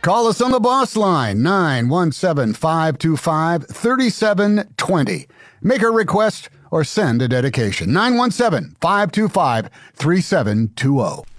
Call us on the boss line, 917-525-3720. Make a request or send a dedication, 917-525-3720.